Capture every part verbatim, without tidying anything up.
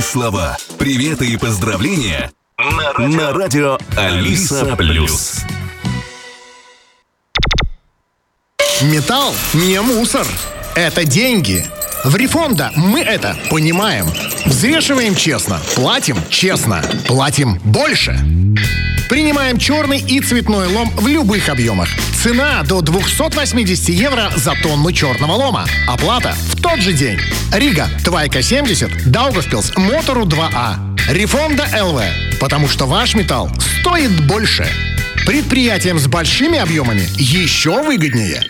слова, приветы и поздравления на радио, на радио Алиса Плюс. Металл не мусор. Это деньги. В Рифонда мы это понимаем. Взвешиваем честно, платим честно, платим больше. Принимаем черный и цветной лом в любых объемах. Цена до двести восемьдесят евро за тонну черного лома. Оплата в тот же день. Рига, Твайка семьдесят, Даугавпилс, Мотору два А. Рифонда эл ви. Потому что ваш металл стоит больше. Предприятиям с большими объемами еще выгоднее.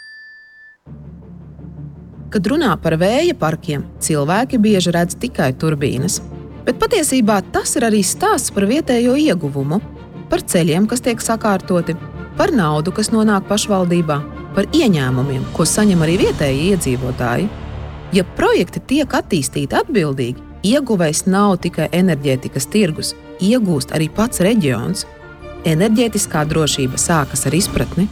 Kad runā par vēja parkiem, cilvēki bieži redz tikai turbīnas. Bet patiesībā tas ir arī stāsts par vietējo ieguvumu, par ceļiem, kas tiek sakārtoti, par naudu, kas nonāk pašvaldībā, par ieņēmumiem, ko saņem arī vietēji iedzīvotāji. Ja projekti tiek attīstīti atbildīgi, ieguvējs nav tikai enerģētikas tirgus, iegūst arī pats reģions. Enerģētiskā drošība sākas ar izpratni.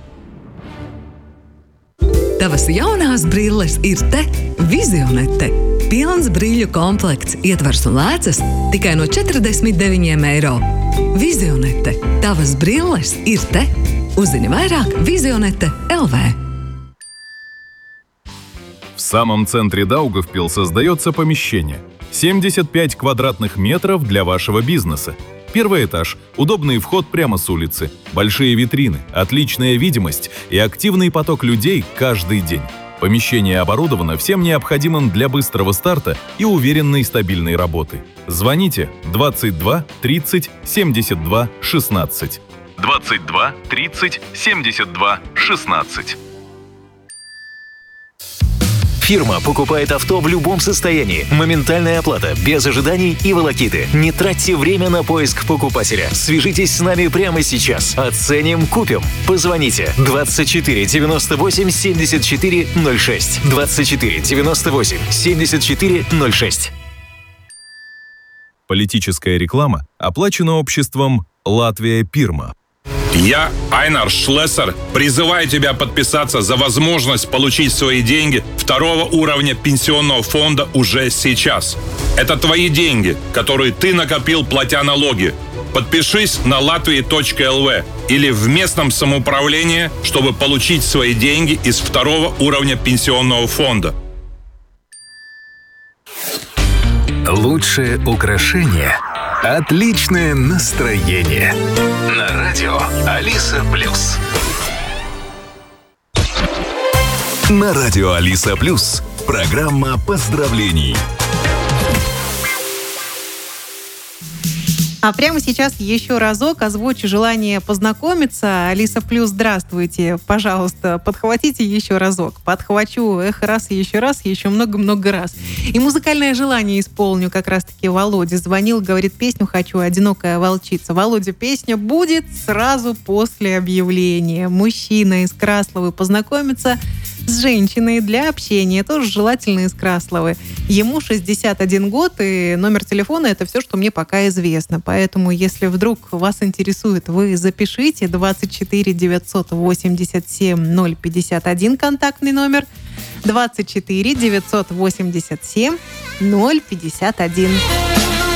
Tavas jaunās brilles ir te, Vizionete. Pilns brīļu komplekts, ietvers un lēcas tikai no četrdesmit deviņiem eiro. Vizionete. Tavas brilles ir te. Uzzini vairāk Vizionete точка эл ви. В самом центре Даугавпилса сдается помещение. семьдесят пять квадратных метров для вашего бизнеса. Первый этаж, удобный вход прямо с улицы, большие витрины, отличная видимость и активный поток людей каждый день. Помещение оборудовано всем необходимым для быстрого старта и уверенной стабильной работы. Звоните двадцать два тридцать семьдесят два шестнадцать. двадцать два тридцать семьдесят два шестнадцать. Фирма покупает авто в любом состоянии. Моментальная оплата, без ожиданий и волокиты. Не тратьте время на поиск покупателя. Свяжитесь с нами прямо сейчас. Оценим, купим. Позвоните двадцать четыре девяносто восемь семьдесят четыре ноль шесть. двадцать четыре девяносто восемь семьдесят четыре ноль шесть. Политическая реклама оплачена обществом «Латвия Пирма». Я, Айнар Шлессер, призываю тебя подписаться за возможность получить свои деньги второго уровня пенсионного фонда уже сейчас. Это твои деньги, которые ты накопил, платя налоги. Подпишись на латвия точка эл ви или в местном самоуправлении, чтобы получить свои деньги из второго уровня пенсионного фонда. Лучшее украшение – отличное настроение. На радио Алиса Плюс. На радио Алиса Плюс. Программа поздравлений. А прямо сейчас еще разок озвучу желание познакомиться. Алиса Плюс, здравствуйте. Пожалуйста, подхватите еще разок. Подхвачу, эх, раз, еще раз, еще много-много раз. И музыкальное желание исполню. Как раз-таки Володя звонил, говорит, песню хочу «Одинокая волчица». Володя, песня будет сразу после объявления. Мужчина из Красловы познакомится с женщиной для общения, тоже желательно из Красловы. Ему шестьдесят один год, и номер телефона — это все, что мне пока известно. Поэтому, если вдруг вас интересует, вы запишите двадцать четыре девятьсот восемьдесят семь ноль пятьдесят один контактный номер, двадцать четыре девятьсот восемьдесят семь ноль пятьдесят один.